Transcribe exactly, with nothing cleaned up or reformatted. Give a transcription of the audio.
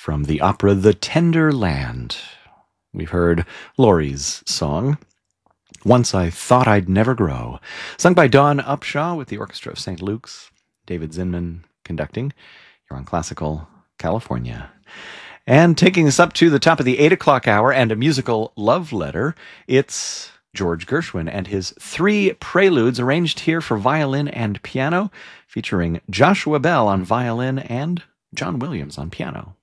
from the opera The Tender Land. We've heard Laurie's song, Once I Thought I'd Never Grow, sung by Dawn Upshaw with the Orchestra of Saint Luke's, David Zinman conducting. You're on Classical California. And taking us up to the top of the eight o'clock hour and a musical love letter, it's George Gershwin and his three preludes arranged here for violin and piano, featuring Joshua Bell on violin and John Williams on piano.